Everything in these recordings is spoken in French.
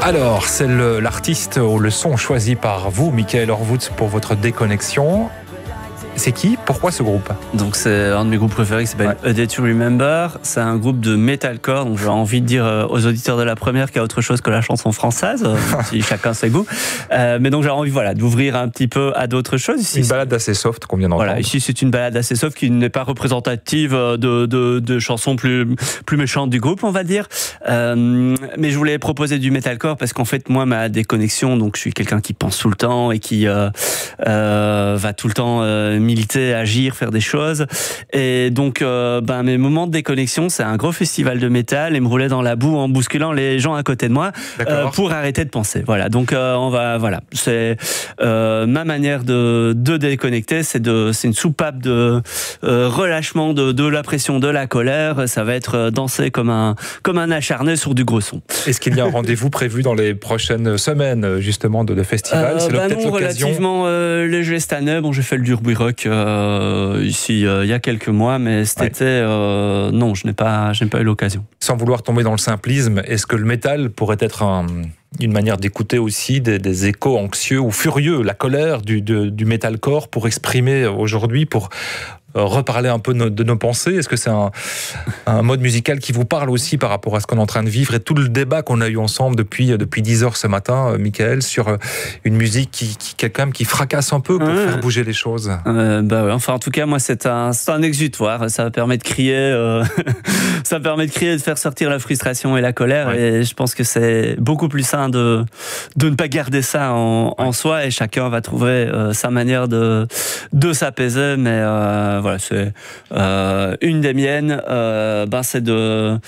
Alors, c'est l'artiste ou le son choisi par vous, Michael Horvitz, pour votre déconnexion. C'est qui ? Pourquoi ce groupe ? Donc c'est un de mes groupes préférés qui s'appelle A Day to Remember. C'est un groupe de metalcore, donc j'ai envie de dire aux auditeurs de la première qu'il y a autre chose que la chanson française, si chacun ses goûts. Mais donc j'ai envie d'ouvrir un petit peu à d'autres choses. Ici, une balade assez soft qu'on vient d'entendre. Voilà, ici c'est une balade assez soft qui n'est pas représentative de chansons plus méchantes du groupe, on va dire. Mais je voulais proposer du metalcore parce qu'en fait moi ma déconnexion, donc je suis quelqu'un qui pense tout le temps et qui va tout le temps militer, agir, faire des choses. Et donc, mes moments de déconnexion, c'est un gros festival de métal et me rouler dans la boue en bousculant les gens à côté de moi pour arrêter de penser. Voilà. Donc, c'est ma manière de déconnecter. C'est une soupape de relâchement de la pression, de la colère. Ça va être danser comme un acharné sur du gros son. Est-ce qu'il y a un rendez-vous prévu dans les prochaines semaines, justement, de festival ? C'est peut-être l'occasion. Relativement léger cette année. Bon, j'ai fait le Durbuy Rock ici il y a quelques mois, mais cet été, non, je n'ai pas eu l'occasion. Sans vouloir tomber dans le simplisme, est-ce que le métal pourrait être une manière d'écouter aussi des échos anxieux ou furieux, la colère du metalcore pour exprimer aujourd'hui, pour reparler un peu de nos pensées? Est-ce que c'est un mode musical qui vous parle aussi par rapport à ce qu'on est en train de vivre et tout le débat qu'on a eu ensemble depuis 10 heures ce matin, Michael, sur une musique qui fracasse un peu pour faire bouger les choses? Enfin, en tout cas, moi, c'est un exutoire. Ça permet de crier, ça permet de crier et de faire sortir la frustration et la colère. Ouais. Et je pense que c'est beaucoup plus sain de ne pas garder ça en soi, et chacun va trouver sa manière de s'apaiser. Mais voilà, c'est une des miennes. C'est de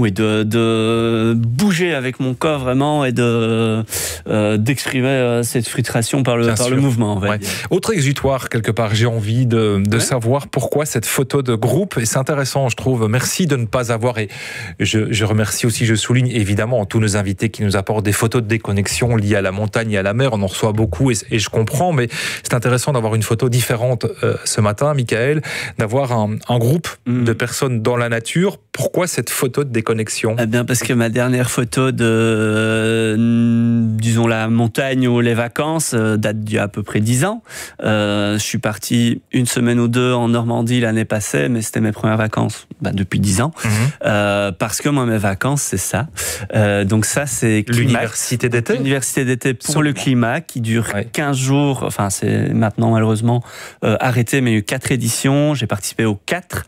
bouger avec mon corps vraiment et d'exprimer cette frustration par le mouvement. On va dire. Autre exutoire quelque part. J'ai envie de savoir pourquoi cette photo de groupe. Et c'est intéressant, je trouve. Merci de ne pas avoir. Et je remercie aussi, je souligne évidemment tous nos invités qui nous apportent des photos de déconnexion liées à la montagne et à la mer. On en reçoit beaucoup et je comprends. Mais c'est intéressant d'avoir une photo différente ce matin, Michael, d'avoir un groupe de personnes dans la nature. Pourquoi cette photo de déconnexion ? Eh bien, parce que ma dernière photo de, disons, la montagne ou les vacances date d'il y a à peu près 10 ans. Je suis parti une semaine ou deux en Normandie l'année passée, mais c'était mes premières vacances depuis 10 ans. Parce que moi, mes vacances, c'est ça. Donc ça, c'est l'université d'été. L'université d'été pour le climat qui dure 15 jours. Enfin, c'est maintenant malheureusement arrêté, mais il y a eu 4 éditions. J'ai participé aux 4.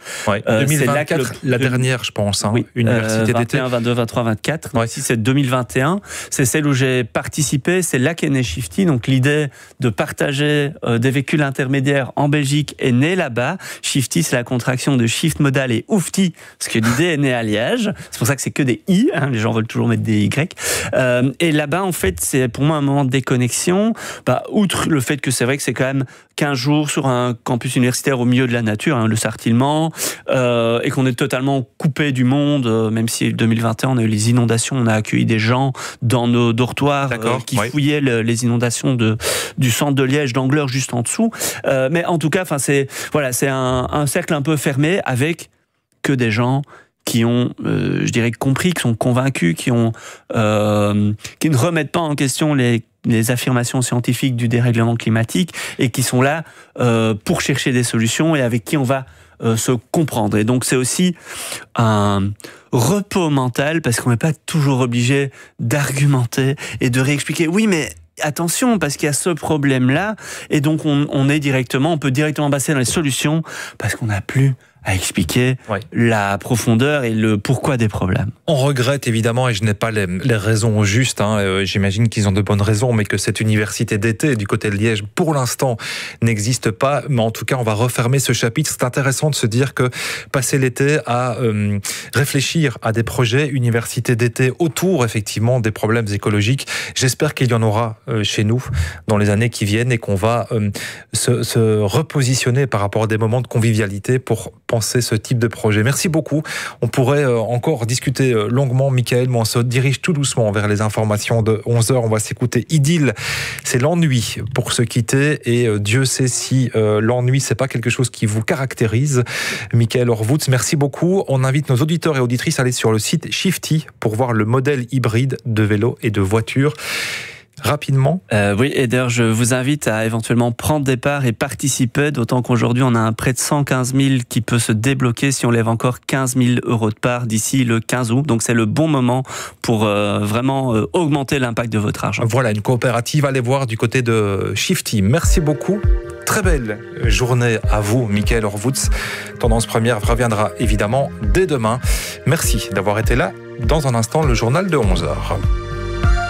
2024, la dernière, je pense. Oui, université d'été. 21, 22, 23, 24. Donc ici, c'est 2021. C'est celle où j'ai participé. C'est là qu'est né Shifty. Donc l'idée de partager des véhicules intermédiaires en Belgique est née là-bas. Shifty, c'est la contraction de Shift Modal et Oufti, parce que l'idée est née à Liège. C'est pour ça que c'est que des I. Les gens veulent toujours mettre des Y. Et là-bas, en fait, c'est pour moi un moment de déconnexion. Outre le fait que c'est vrai que c'est quand même 15 jours sur un campus universitaire au milieu de la nature, le Sartillement, et qu'on est totalement coupé du monde, même si 2021 on a eu les inondations, on a accueilli des gens dans nos dortoirs qui fouillaient les inondations du centre de Liège, d'Angleur, juste en dessous. Mais en tout cas, c'est un cercle un peu fermé avec que des gens qui ont, je dirais, compris, qui sont convaincus, qui ne remettent pas en question les affirmations scientifiques du dérèglement climatique et qui sont là pour chercher des solutions et avec qui on va se comprendre. Et donc c'est aussi un repos mental parce qu'on n'est pas toujours obligé d'argumenter et de réexpliquer. Oui, mais attention, parce qu'il y a ce problème-là, et donc on peut directement passer dans les solutions parce qu'on n'a plus à expliquer la profondeur et le pourquoi des problèmes. On regrette évidemment, et je n'ai pas les raisons justes, j'imagine qu'ils ont de bonnes raisons, mais que cette université d'été du côté de Liège, pour l'instant, n'existe pas. Mais en tout cas, on va refermer ce chapitre. C'est intéressant de se dire que passer l'été à réfléchir à des projets université d'été autour, effectivement, des problèmes écologiques. J'espère qu'il y en aura chez nous dans les années qui viennent et qu'on va se repositionner par rapport à des moments de convivialité pour penser ce type de projet. Merci beaucoup. On pourrait encore discuter longuement, Michael, mais on se dirige tout doucement vers les informations de 11h. On va s'écouter Idylle. C'est l'ennui pour se quitter, et Dieu sait si l'ennui, c'est pas quelque chose qui vous caractérise. Michael Horvouts, merci beaucoup. On invite nos auditeurs et auditrices à aller sur le site Shifty pour voir le modèle hybride de vélo et de voiture. Rapidement. Oui, et d'ailleurs, je vous invite à éventuellement prendre des parts et participer, d'autant qu'aujourd'hui, on a un prêt de 115 000 qui peut se débloquer si on lève encore 15 000 € de parts d'ici le 15 août. Donc, c'est le bon moment pour vraiment augmenter l'impact de votre argent. Voilà, une coopérative. Allez voir du côté de Shifty. Merci beaucoup. Très belle journée à vous, Michael Horvouts. Tendance Première reviendra évidemment dès demain. Merci d'avoir été là. Dans un instant, le journal de 11h.